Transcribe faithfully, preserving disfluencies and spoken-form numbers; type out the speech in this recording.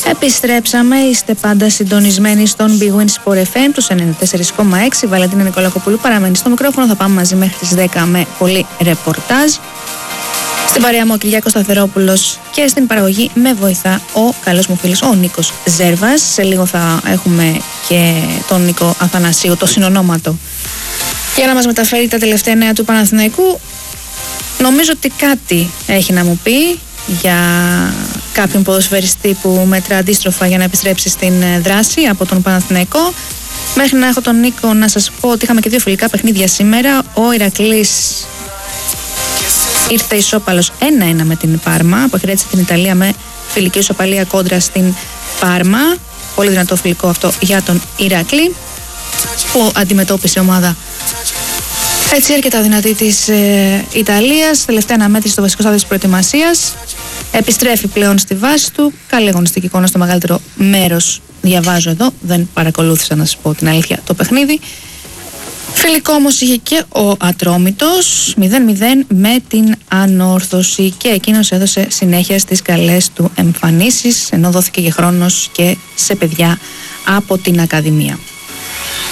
Επιστρέψαμε, είστε πάντα συντονισμένοι στον Big Win Sport εφ εμ, τους ενενήντα τέσσερα κόμμα έξι. Βαλεντίνα Νικολακοπούλου παραμένει στο μικρόφωνο, θα πάμε μαζί μέχρι τις δέκα με πολύ ρεπορτάζ. Στην παρέα μου ο Κυριάκος Σταθερόπουλος και στην παραγωγή με βοηθά ο καλός μου φίλος ο Νίκος Ζέρβας. Σε λίγο θα έχουμε και τον Νίκο Αθανασίου, το συνονόματο, για να μας μεταφέρει τα τελευταία νέα του Παναθηναϊκού. Νομίζω ότι κάτι έχει να μου πει για κάποιον ποδοσφαιριστή που μέτρα αντίστροφα για να επιστρέψει στην δράση από τον Παναθηναϊκό. Μέχρι να έχω τον Νίκο να σας πω ότι είχαμε και δύο φιλικά παιχνίδια σήμερα. Ο Ηρακλής ήρθε ισόπαλος ένα ένα με την Πάρμα, αποχαιρέτησε την Ιταλία με φιλική ισοπαλία κόντρα στην Πάρμα. Πολύ δυνατό φιλικό αυτό για τον Ηρακλή, που αντιμετώπισε ομάδα έτσι αρκετά δυνατή της ε, Ιταλίας. Τελευταία αναμέτρηση στο βασικό στάδιο της προετοιμασίας. Επιστρέφει πλέον στη βάση του. Καλή αγωνιστική εικόνα στο μεγαλύτερο μέρος. Διαβάζω εδώ, δεν παρακολούθησα να σας πω την αλήθεια το παιχνίδι. Φιλικό όμως είχε και ο Ατρόμητος, μηδέν μηδέν με την Ανόρθωση, και εκείνος έδωσε συνέχεια στις καλές του εμφανίσεις, ενώ δόθηκε και χρόνος και σε παιδιά από την Ακαδημία.